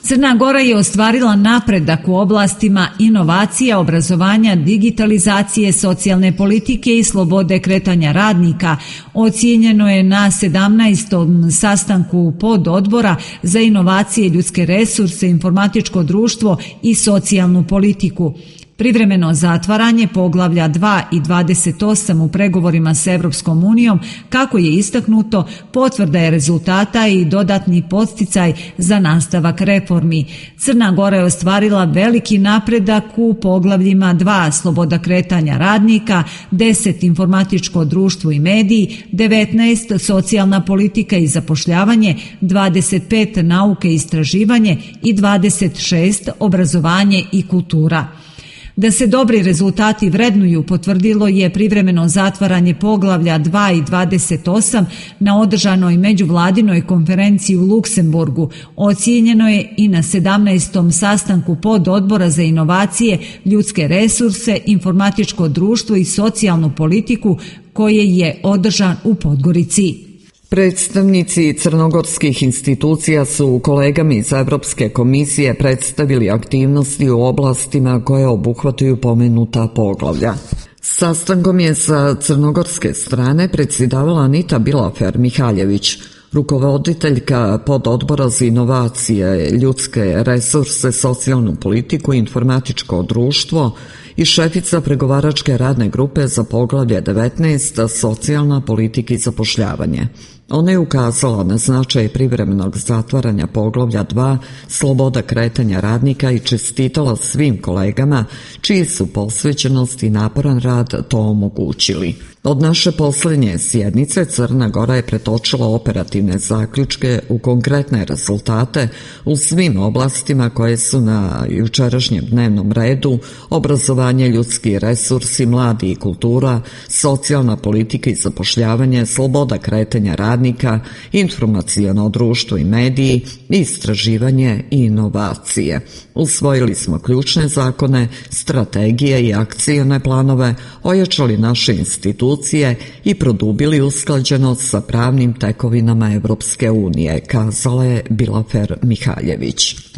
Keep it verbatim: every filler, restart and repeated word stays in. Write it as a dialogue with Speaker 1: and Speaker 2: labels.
Speaker 1: Crna Gora je ostvarila napredak u oblastima inovacija, obrazovanja, digitalizacije, socijalne politike i slobode kretanja radnika. Ocijenjeno je na sedamnaestom sastanku pododbora za inovacije, ljudske resurse, informatičko društvo i socijalnu politiku. Privremeno zatvaranje poglavlja dva i dvadeset osam u pregovorima s Evropskom unijom, kako je istaknuto, potvrda je rezultata i dodatni podsticaj za nastavak reformi. Crna Gora je ostvarila veliki napredak u poglavljima dva sloboda kretanja radnika, deset informatičko društvo i mediji, devetnaest socijalna politika i zapošljavanje, dvadeset pet nauke i istraživanje i dvadeset šest obrazovanje i kultura. Da se dobri rezultati vrednuju potvrdilo je privremeno zatvaranje poglavlja dva i dvadeset osam na održanoj međuvladinoj konferenciji u Luksemburgu. Ocijenjeno je i na sedamnaestom sastanku pododbora za inovacije, ljudske resurse, informatičko društvo i socijalnu politiku koje je održan u Podgorici.
Speaker 2: Predstavnici crnogorskih institucija su kolegami iz Evropske komisije predstavili aktivnosti u oblastima koje obuhvataju pomenuta poglavlja. Sastankom je sa crnogorske strane predsjedavala Anita Bilafer-Mihaljević, rukovoditeljka pododbora za inovacije, ljudske resurse, socijalnu politiku i informatičko društvo i šefica pregovaračke radne grupe za poglavlje devetnaest, socijalna politika i zapošljavanje. Ona je ukazala na značaj privremenog zatvaranja poglavlja dva, sloboda kretanja radnika i čestitala svim kolegama čiji su posvećenost i naporan rad to omogućili. Od naše posljednje sjednice Crna Gora je pretočila operativne zaključke u konkretne rezultate u svim oblastima koje su na jučerašnjem dnevnom redu: obrazovanje, ljudski resursi, mladi i kultura, socijalna politika i zapošljavanje, sloboda kretanja radnika, informaciono društvo i mediji, istraživanje i inovacije. Usvojili smo ključne zakone, strategije i akcione planove, ojačali naše institucije i produbili usklađenost sa pravnim tekovinama Evropske unije, kazala je Bilafer-Mihaljević.